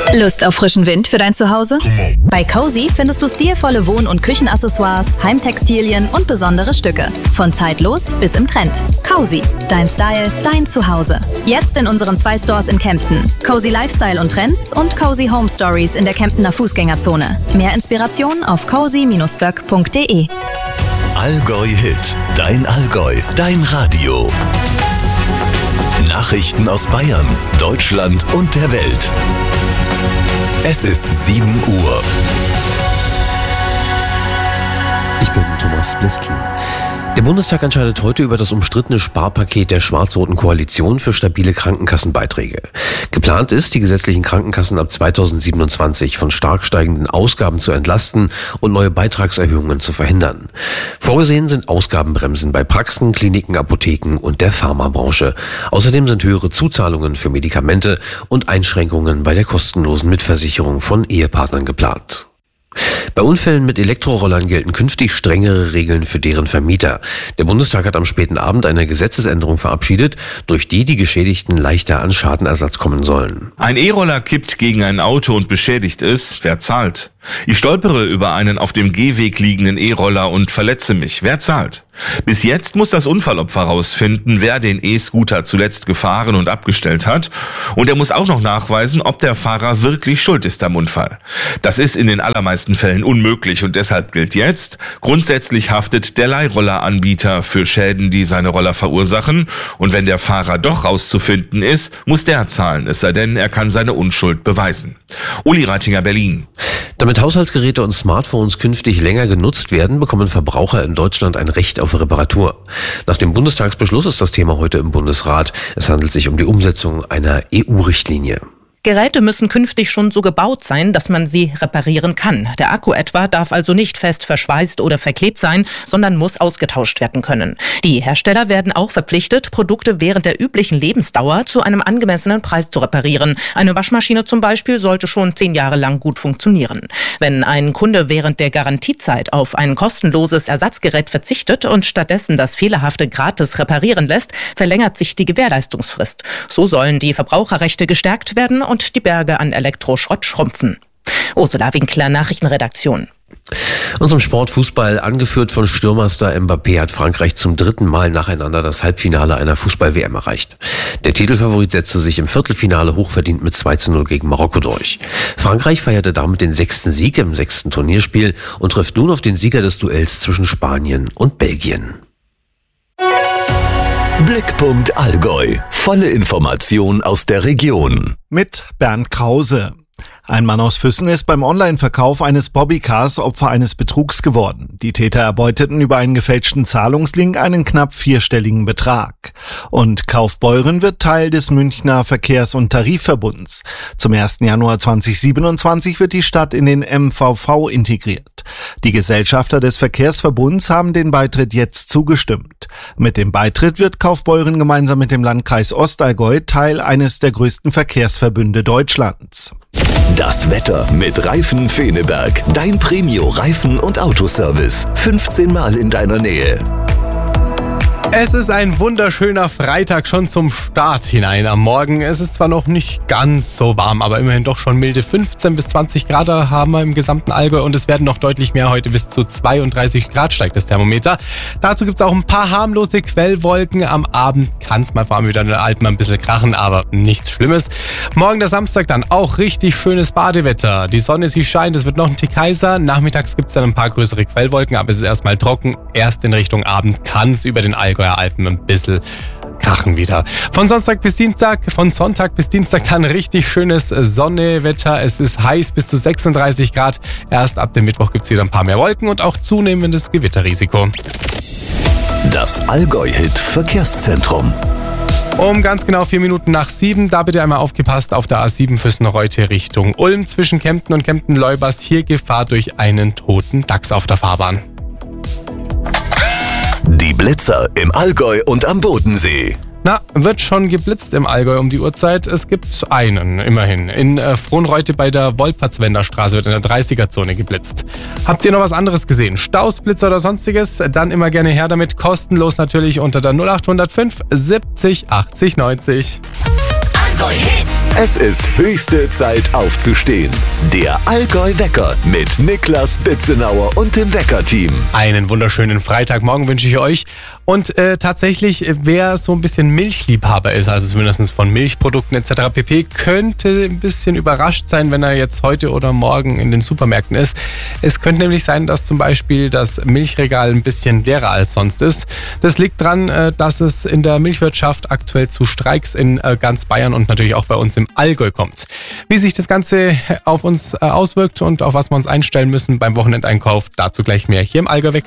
Lust auf frischen Wind für dein Zuhause? Bei Cozy findest du stilvolle Wohn- und Küchenaccessoires, Heimtextilien und besondere Stücke. Von zeitlos bis im Trend. Cozy. Dein Style, dein Zuhause. Jetzt in unseren 2 Stores in Kempten. Cozy Lifestyle und Trends und Cozy Home Stories in der Kemptener Fußgängerzone. Mehr Inspiration auf cozy-böck.de. Allgäu Hit. Dein Allgäu. Dein Radio. Nachrichten aus Bayern, Deutschland und der Welt. Es ist 7 Uhr. Ich bin Thomas Bliski. Der Bundestag entscheidet heute über das umstrittene Sparpaket der schwarz-roten Koalition für stabile Krankenkassenbeiträge. Geplant ist, die gesetzlichen Krankenkassen ab 2027 von stark steigenden Ausgaben zu entlasten und neue Beitragserhöhungen zu verhindern. Vorgesehen sind Ausgabenbremsen bei Praxen, Kliniken, Apotheken und der Pharmabranche. Außerdem sind höhere Zuzahlungen für Medikamente und Einschränkungen bei der kostenlosen Mitversicherung von Ehepartnern geplant. Bei Unfällen mit Elektrorollern gelten künftig strengere Regeln für deren Vermieter. Der Bundestag hat am späten Abend eine Gesetzesänderung verabschiedet, durch die die Geschädigten leichter an Schadenersatz kommen sollen. Ein E-Roller kippt gegen ein Auto und beschädigt es. Wer zahlt? Ich stolpere über einen auf dem Gehweg liegenden E-Roller und verletze mich. Wer zahlt? Bis jetzt muss das Unfallopfer herausfinden, wer den E-Scooter zuletzt gefahren und abgestellt hat. Und er muss auch noch nachweisen, ob der Fahrer wirklich schuld ist am Unfall. Das ist in den allermeisten Fällen unmöglich und deshalb gilt jetzt, grundsätzlich haftet der Leihrolleranbieter für Schäden, die seine Roller verursachen. Und wenn der Fahrer doch rauszufinden ist, muss der zahlen, es sei denn, er kann seine Unschuld beweisen. Uli Reitinger, Berlin. Damit Haushaltsgeräte und Smartphones künftig länger genutzt werden, bekommen Verbraucher in Deutschland ein Recht auf Reparatur. Nach dem Bundestagsbeschluss ist das Thema heute im Bundesrat. Es handelt sich um die Umsetzung einer EU-Richtlinie. Geräte müssen künftig schon so gebaut sein, dass man sie reparieren kann. Der Akku etwa darf also nicht fest verschweißt oder verklebt sein, sondern muss ausgetauscht werden können. Die Hersteller werden auch verpflichtet, Produkte während der üblichen Lebensdauer zu einem angemessenen Preis zu reparieren. Eine Waschmaschine zum Beispiel sollte schon 10 Jahre lang gut funktionieren. Wenn ein Kunde während der Garantiezeit auf ein kostenloses Ersatzgerät verzichtet und stattdessen das Fehlerhafte gratis reparieren lässt, verlängert sich die Gewährleistungsfrist. So sollen die Verbraucherrechte gestärkt werden und die Berge an Elektroschrott schrumpfen. Ursula Winkler, Nachrichtenredaktion. Und zum Sportfußball, angeführt von Stürmerstar Mbappé, hat Frankreich zum 3. Mal nacheinander das Halbfinale einer Fußball-WM erreicht. Der Titelfavorit setzte sich im Viertelfinale hochverdient mit 2:0 gegen Marokko durch. Frankreich feierte damit den 6. Sieg im 6. Turnierspiel und trifft nun auf den Sieger des Duells zwischen Spanien und Belgien. Blickpunkt Allgäu. Volle Information aus der Region. Mit Bernd Krause. Ein Mann aus Füssen ist beim Online-Verkauf eines Bobbycars Opfer eines Betrugs geworden. Die Täter erbeuteten über einen gefälschten Zahlungslink einen knapp 4-stelligen Betrag. Und Kaufbeuren wird Teil des Münchner Verkehrs- und Tarifverbunds. Zum 1. Januar 2027 wird die Stadt in den MVV integriert. Die Gesellschafter des Verkehrsverbunds haben den Beitritt jetzt zugestimmt. Mit dem Beitritt wird Kaufbeuren gemeinsam mit dem Landkreis Ostallgäu Teil eines der größten Verkehrsverbünde Deutschlands. Das Wetter mit Reifen Feneberg. Dein Premio-Reifen- und Autoservice. 15 Mal in deiner Nähe. Es ist ein wunderschöner Freitag schon zum Start hinein am Morgen. Es ist zwar noch nicht ganz so warm, aber immerhin doch schon milde 15 bis 20 Grad haben wir im gesamten Allgäu und es werden noch deutlich mehr. Heute bis zu 32 Grad steigt das Thermometer. Dazu gibt es auch ein paar harmlose Quellwolken. Am Abend kann es mal vor allem wieder in den Alpen ein bisschen krachen, aber nichts Schlimmes. Morgen der Samstag dann auch richtig schönes Badewetter. Die Sonne, sie scheint, es wird noch ein Tick heißer. Nachmittags gibt es dann ein paar größere Quellwolken, aber es ist erstmal trocken. Erst in Richtung Abend kann es über den Allgäuer Alpen ein bisschen krachen wieder. Von Sonntag bis Dienstag dann richtig schönes Sonnewetter. Es ist heiß bis zu 36 Grad. Erst ab dem Mittwoch gibt es wieder ein paar mehr Wolken und auch zunehmendes Gewitterrisiko. Das Allgäu-Hit Verkehrszentrum. Um ganz genau 4 Minuten nach 7, da bitte einmal aufgepasst auf der A7 Füssen-Reute Richtung Ulm zwischen Kempten und Kempten-Leubers. Hier Gefahr durch einen toten Dachs auf der Fahrbahn. Die Blitzer im Allgäu und am Bodensee. Na, wird schon geblitzt im Allgäu um die Uhrzeit. Es gibt einen, immerhin. In Frohnreute bei der Wolpertswenderstraße wird in der 30er-Zone geblitzt. Habt ihr noch was anderes gesehen? Staus, Blitzer oder sonstiges? Dann immer gerne her damit. Kostenlos natürlich unter der 0805 70 80 90. Allgäu Hit. Es ist höchste Zeit aufzustehen. Der Allgäu-Wecker mit Niklas Bitzenauer und dem Wecker-Team. Einen wunderschönen Freitagmorgen wünsche ich euch. Und tatsächlich, wer so ein bisschen Milchliebhaber ist, also zumindest von Milchprodukten etc. pp., könnte ein bisschen überrascht sein, wenn er jetzt heute oder morgen in den Supermärkten ist. Es könnte nämlich sein, dass zum Beispiel das Milchregal ein bisschen leerer als sonst ist. Das liegt daran, dass es in der Milchwirtschaft aktuell zu Streiks in ganz Bayern und natürlich auch bei uns im Allgäu kommt. Wie sich das Ganze auf uns auswirkt und auf was wir uns einstellen müssen beim Wochenendeinkauf, dazu gleich mehr hier im Allgäu-Wecker.